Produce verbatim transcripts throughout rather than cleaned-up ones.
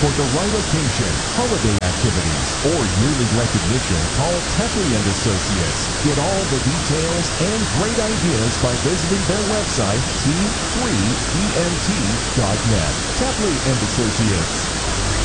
For the right occasion, holiday activities, or yearly recognition, call Tepley and Associates. Get all the details and great ideas by visiting their website, T three E N T dot net. Tepley and Associates.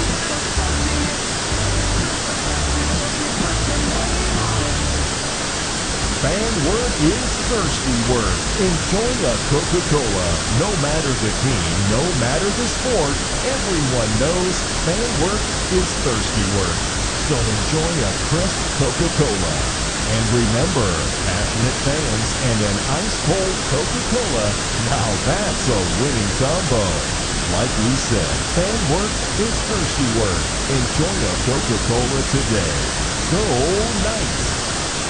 Fan work is thirsty work. Enjoy a Coca-Cola. No matter the team, no matter the sport, everyone knows fan work is thirsty work. So enjoy a crisp Coca-Cola. And remember, passionate fans and an ice-cold Coca-Cola, now that's a winning combo. Like we said, fan work is thirsty work. Enjoy a Coca-Cola today. Go Knights!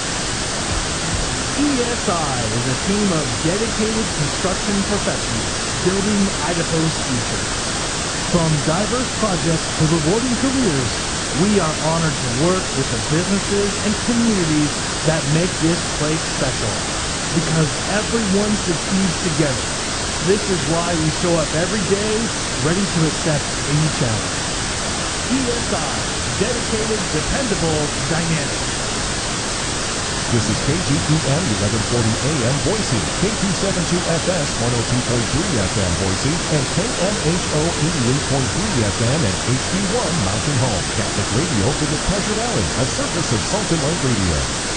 E S I is a team of dedicated construction professionals building Idaho's future. From diverse projects to rewarding careers, we are honored to work with the businesses and communities that make this place special. Because everyone succeeds together. This is why we show up every day, ready to accept any challenge. E S I, dedicated, dependable, dynamic. This is K G E M eleven forty A M Boise, K two seventy-two F S one oh two point three F M Boise, and K M H O eighty-eight point three F M and H D one Mountain Home. Catholic Radio for the Treasure Valley, a service of Salt and Light Radio.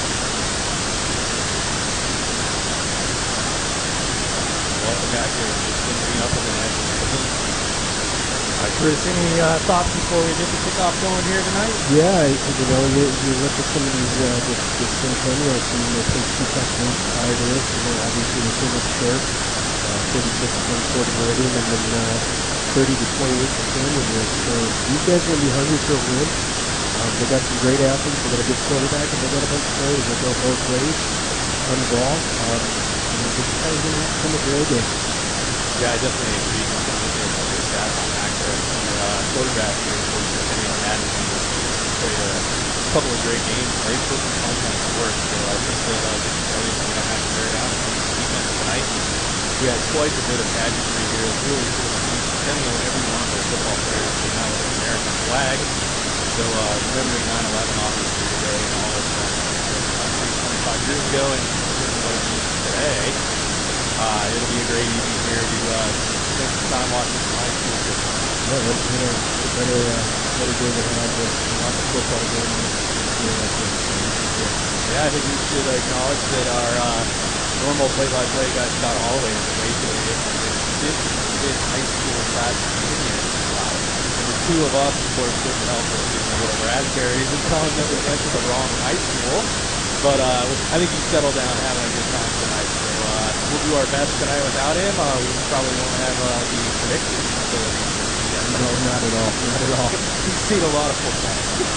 Welcome back here. Just finishing up with the National Anthem. Uh, Chris, any uh, thoughts before we get the kickoff going here tonight? Yeah, you know, you, you look at some of these, uh, this, this Centennial team that takes two touchdowns prior to this. You know, obviously they came up short, uh, thirty-six to twenty-four to Meridian, and then uh, thirty to twenty-eight to Canyonwood. So these guys are going to be hungry for a win. Um, they got some great athletes. They got a good quarterback, and they got a bunch of players that go both ways on the ball. Um, and this guy's going to have to come with their game. Yeah, I definitely agree. Just kind of looking at the stats on Max there. The uh, quarterback here for Centennial Madden just played a couple of great games. They put some sometimes work, so I think that uh, Bishop Kelly's going to have to bear down on the defense tonight. We had quite a bit of pageantry here. It's really cool to see Centennial, every one of their football players came out with an American flag. So uh, remembering nine eleven obviously today and all of that twenty-five years ago and certainly what it means today. Uh, it'll be a great evening here to uh, spend some time watching some high school football. Yeah, what, you know, what better, uh, better day to have to watch a football game than like this. So, yeah, I think we should acknowledge that our uh, normal play-by-play guy Scott Holloway is away today on his fifty-fifth high school class reunion. Wow. And the two of us, of course, couldn't help but give him a little raspberries and tell him that we went to the wrong high school. But uh, I think he's settled down and having a good time tonight. So uh, we'll do our best tonight without him. Uh, we probably won't have uh, the predictions ability. no, not at all. Not at all. He's seen a lot of football.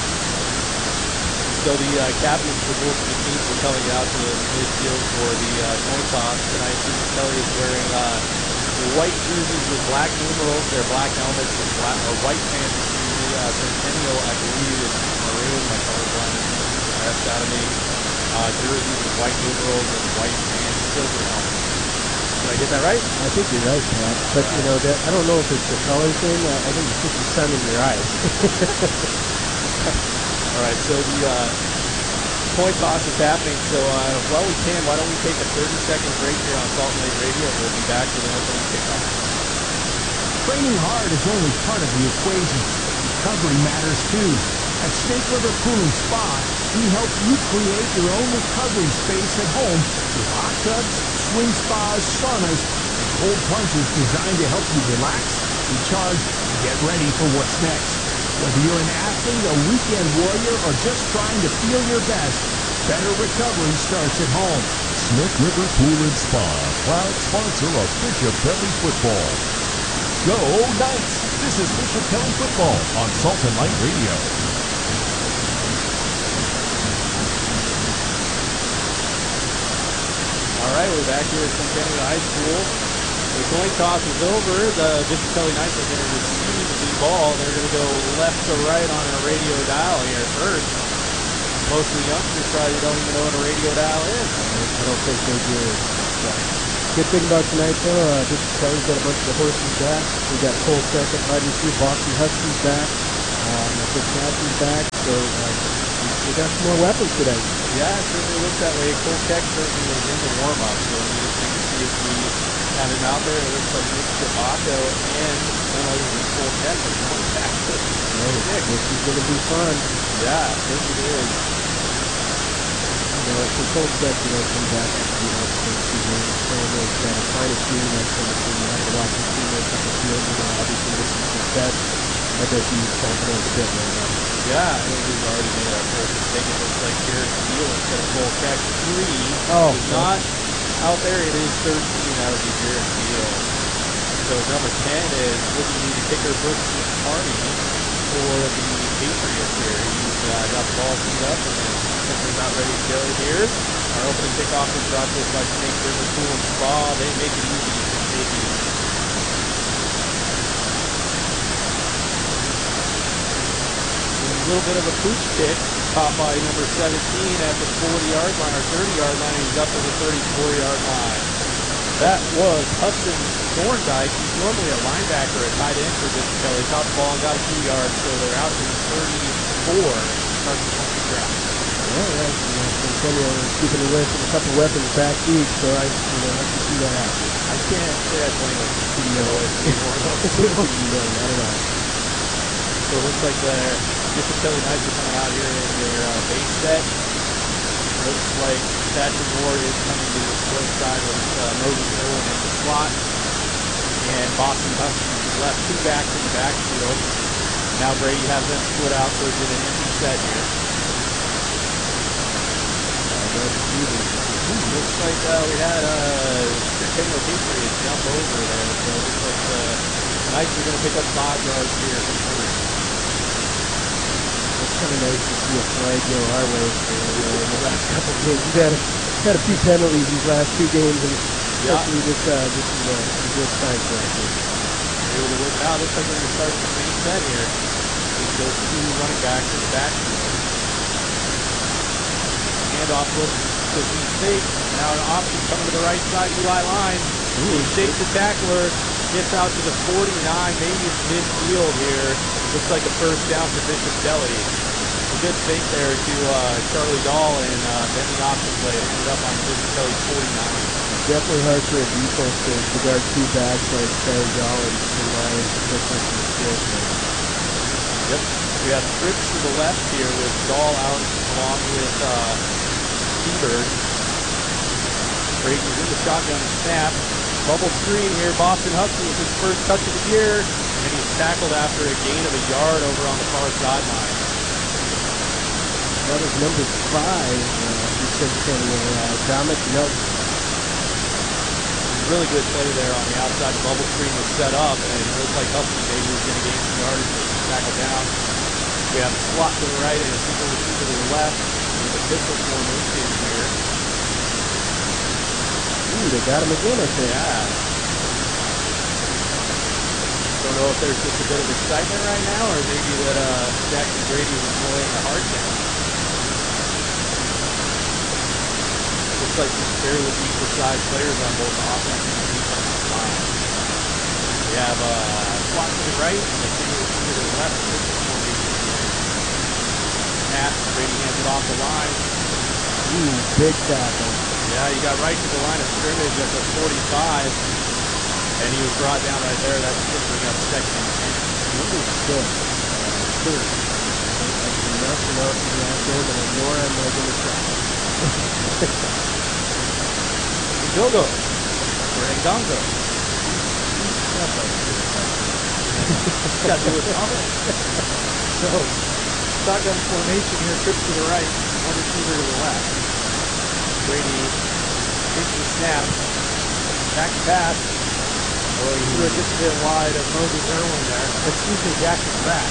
So the uh, captains for both of the teams are coming out to the midfield for the uh, coin toss tonight. Bishop Kelly is wearing uh, the white jerseys with black numerals. They're black helmets with black, or white pants. Excuse me. Uh, Centennial, I believe, is maroon. My color blindness is the best out of me. Uh, jerseys with white numerals and white pants, silver helmets. Did I get that right? I think you're right, Pat. But, right. you know, that, I don't know if it's the color thing. I, I think it's just the sun in your eyes. All right, so the uh, coin toss is happening. So uh, while we can, why don't we take a thirty-second break here on Salt and Light Radio, and we'll be back with an opening kickoff. Training hard is only part of the equation. Recovery matters too. At Snake River Pool and Spa, we help you create your own recovery space at home with hot tubs, swing spas, saunas, and cold plunges designed to help you relax, recharge, and get ready for what's next. Whether you're an athlete, a weekend warrior, or just trying to feel your best, better recovery starts at home. Snake River Pool and Spa, proud sponsor of Bishop Kelly Football. Go Knights! This is Bishop Kelly Football on Salt and Light Radio. All right, we're back here at Centennial High School. The coin toss is over. The Bishop Kelly Knights are going to receive the ball. They're going to go left to right on a radio dial here first. Most of the youngsters probably don't even know what a radio dial is. I don't think they do. Good thing about tonight, though, uh, Bishop Kelly's got a bunch of the horses back. We got Cole Keck at wide receiver, Boston Huskey's back, um, I think Cassie's back, so uh, we, we got some more weapons today. Yeah, it certainly looks that way. Cole Keck certainly was in the warm-up, so it'll be interesting to see if we have him out there. It looks like Nick Shabako and none other than Cole Keck are going back to the Hey, six. this is going to be fun. Yeah, it certainly is. You know, for Cole Keck, you know, come back after being out the first two games, playing with uh, finest team that's on the team. You have to watch his teammates on the field, you know, obviously with some success. I bet he's confident a bit right now. Yeah, I think we've already made our first mistake. It looks like Jared Steele instead of Cole Keck. Three Oh, is not out there. It is thirteen. That would be Jared Steele. So number ten is looking to be the kicker, Brooks McCarty, for the Patriots here. He's uh, got the ball teed up and is simply about ready to go here. Our opening kickoff is brought to us by Snake River Pool and Spa. They make it easy. You can take it easy. A little bit of a pooch kick, caught by number seventeen at the forty-yard line, or thirty-yard line. He's up to the thirty-four-yard line. That was Hudson Thorndike. He's normally a linebacker at tight end for Bishop Kelly. Caught the ball and got a few yards, so they're out to the thirty-four. Start the second drive. Yeah, right. You know, Centennial is keeping away from a couple weapons back deep, so I, you know, I can see that happen. I can't say I blame him. No, It's either one of those two. no, not at all. So it looks like the Bishop Kelly Knights are coming out here in their uh, base set. Looks like Thatcher Ward is coming to the split side with uh, Moses Irwin in the slot. And Boston Huskies left two backs in the backfield. Now Brady has them split out, so it's in an empty set here. Uh, Ooh, looks like uh, we had uh, Centennial Patriots jump over there, so it looks like the Knights are going to pick up five yards here from three. It's kind of nice to see a flag go our way for, uh, in the last couple of games. We've had a, had a few penalties these last two games, and especially Yeah. this, uh, this is a, a good sign for us here. They're able to work it out. Looks like we're going to start the same set here with those two running backs in the backfield. Handoff looks to be safe. Now an option coming to the right side, Eli Line. He shakes the tackler, gets out to the forty-nine, maybe it's midfield here. Looks like a first down for Bishop Kelly. A good fake there to uh, Charlie Dahl, and uh, then the option play ended up on Bishop Kelly's forty-nine. It's definitely hard for a defense to, to guard two backs like Charlie Dahl and, and Lions, especially from the field. So. Yep. We have trips to the left here with Dahl out along with uh, Seabird. Brady's in the shotgun snap. Bubble screen here. Boston Husky with his first touch of the year. And he's tackled after a gain of a yard over on the far sideline. That was number five uh, for Centennial, uh, Dominic Nelson. Really good play there on the outside. The bubble screen was set up, and it looked like Husky maybe was going to gain some yardage, but he's tackled down. We have a slot to the right and a single receiver to the left with a pistol formation here. Ooh, they got him again, I think. Yeah. Don't know if there's just a bit of excitement right now, or maybe that uh, Jackson Brady is employing a hard count. Looks like some fairly equal-sized players on both the offensive and defensive line. We have a slot to the right and a single receiver to the left. Pistol formation again. Snap. Brady hands it off the line. Ooh, big tackle. Yeah, he got right to the line of scrimmage at the forty-five, and he was brought down right there. That's going to bring up second and ten. Number six, uh, Kurt. That's nothing else in that game, and I know I'm not going to try. Ngongo, or Ngongo. Got to do with something. So, shotgun formation here, trips to the right, one receiver to the left. Brady takes the snap, back to pass. Oh, he threw it just a bit wide of Moses Irwin there. Excuse me, Jackson back.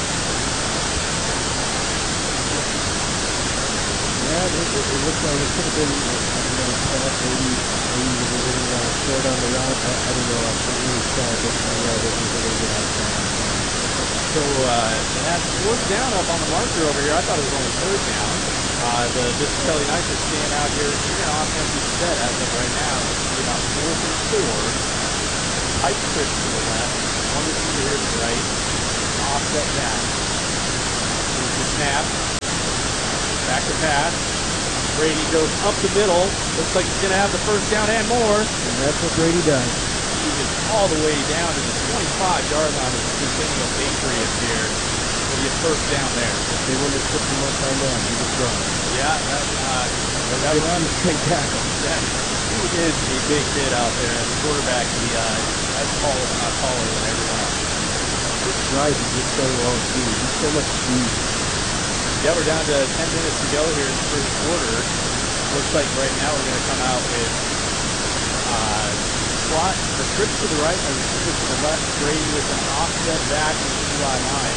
Yeah, it, it, it looked like it could have been uh, you know, a pass, maybe, maybe it was a little uh, short on the route. I, I don't know. I couldn't really tell, but uh, yeah, it was a little bit outside. So uh, they had fourth down up on the marker over here. I thought it was only third down. Uh, the Bishop Kelly Knights are staying out here in an offensive set as of right now. It's be about fourth and four. Tight trips to the left. One receiver here to the right. An offset back. Here's the snap. Back to pass. Brady goes up the middle. Looks like he's going to have the first down and more. And that's what Brady does. He is all the way down to the twenty-five yard line of the Centennial Patriots here. Will be a first down there. If they wouldn't have tripped him up by now, he was gone. Yeah, that, uh, that run. Straight tackle. Yeah, he is a big kid out there. And the quarterback, he, uh, that's tall, if not taller than everyone else. This drive is just so long, too. There's so much speed. Yeah, we're down to ten minutes to go here in the first quarter. Looks like right now we're going to come out with uh, slot or trips to the right and receiver to the left. Brady with an offset back to the Eli line.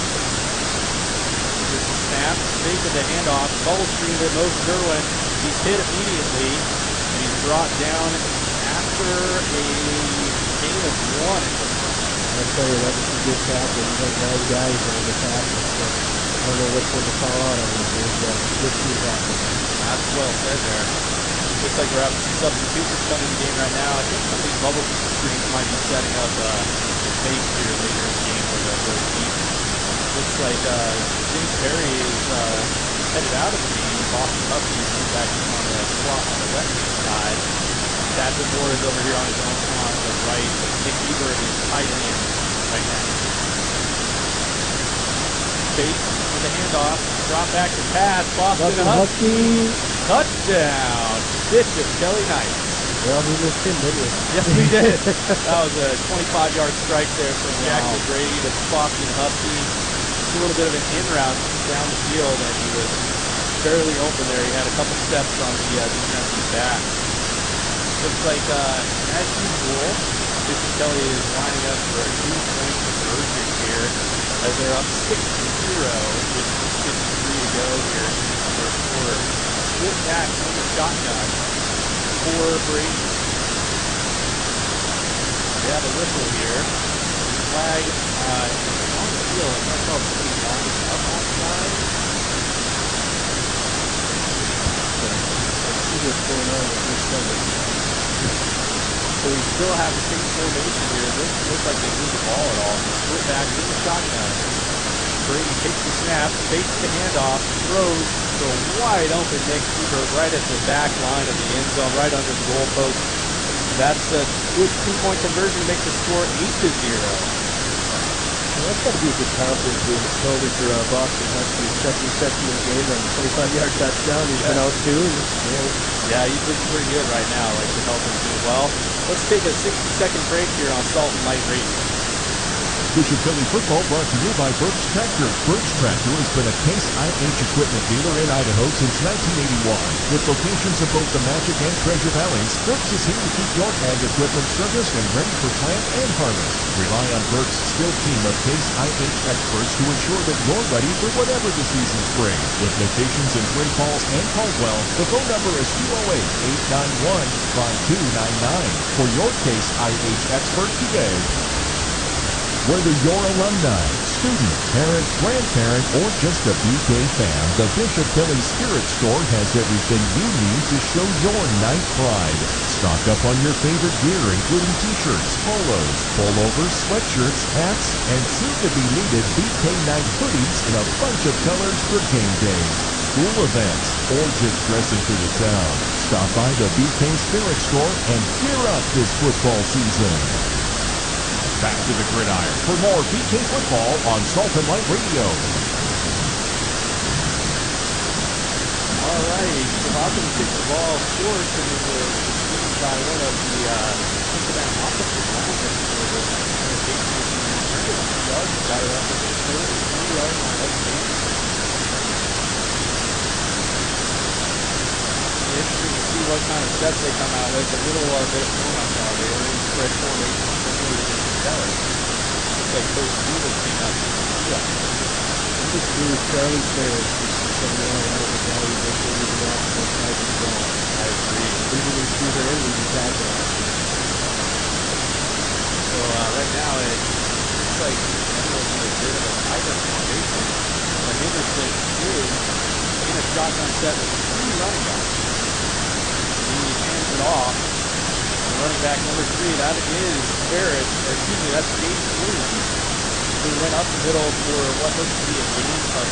Here's the snap. Fake with the handoff. Bubble screen to Moses Irwin. He's hit immediately, and he's brought down after a gain of one. I'll tell you, that was a good tackle. He had nine guys on the tackle, so I don't know which one to call out on that. It was uh, good team tackle. That's well said there. Looks like we're having some substitutions coming in the game right now. I think some of these bubble screens might be setting up uh, fakes here later in the game where they'll go deep. Looks like uh, Jimmy Perry is uh, headed out of the game. Boston Husky is coming back in on the slot on the left-hand side. Chadwick Moore is over here on his own on the right. Nick Ebert is tight end right now. Fake with the handoff. Drop back to pass. Boston, Boston Husky. Husky. Touchdown. Bishop Kelly Knights. Well, we missed him, didn't we? Yes, we did. That was a twenty-five yard strike there from Wow. Jackson Brady to Boston Husky. Just a little bit of an in route down the field, and he was fairly open there. He had a couple steps on the uh, defensive back. Looks like, uh, as usual, Bishop Kelly is lining up for a two-point conversion here as they're up six to zero with two fifty-three to go here in the first quarter. Split back in the shotgun for Brady. They have a whistle here. Flag uh, is on the field. I'm not sure if somebody's lining up outside. Let's see what's going on with this cover. So we still have the same formation here. It doesn't look like they move the ball at all. Split back in the shotgun. Brady takes the snap, fakes the handoff, throws to a wide open Nick Ebert right at the back line of the end zone, right under the goalpost. That's a good two-point conversion to make the score eight to zero. Well, that's got to be a good confidence builder for uh, Boston Husky. Second reception of the game and twenty-five yard touchdown. He's Yeah. been out too. And, you know, Yeah, he's looking pretty good right now. Like the help him do well. Let's take a sixty second break here on Salt and Light Radio. Bishop Philly football brought to you by Burks Tractor. Burks Tractor has been a Case I H equipment dealer in Idaho since nineteen eighty-one. With locations in both the Magic and Treasure Valleys, Burks is here to keep your ag equipment serviced and ready for plant and harvest. Rely on Burks' skilled team of Case I H experts to ensure that you're ready for whatever the seasons bring. With locations in Twin Falls and Caldwell, the phone number is two oh eight, eight nine one, five two nine nine for your Case I H expert today. Whether you're alumni, student, parent, grandparent, or just a B K fan, the Bishop Kelly Spirit Store has everything you need to show your night pride. Stock up on your favorite gear, including t-shirts, polos, pullovers, sweatshirts, hats, and soon-to-be-needed B K night hoodies in a bunch of colors for game day, school events, or just dressing for the town. Stop by the B K Spirit Store and gear up this football season. Back to the gridiron for more B K football on Salt and Light Radio. All right, Savazza kicked the ball short, and it was received by one of the uh, Cincinnati offensive linemen for the Centennial Patriots. He returned it a few yards and got it up to the thirty-three yard line of the game. Interesting to see what kind of sets they come out with. A little uh, bit of form I saw. They were in spread formation similar to Bishop Kelly. Looks like Coach Stevens came out to see us. this is Charlie Ferris, who's coming out out of the valley, but they're moving off to the side as well. I agree. Leading receiver and leading tackle. So uh, right now it looks like Centennial's in a bit of a tighter formation. But Henderson is in a shotgun set with three running backs. He hands it off. And running back number three, that is Ferris, or excuse me, that's James Williams, who went up the middle for what looks to be a gain of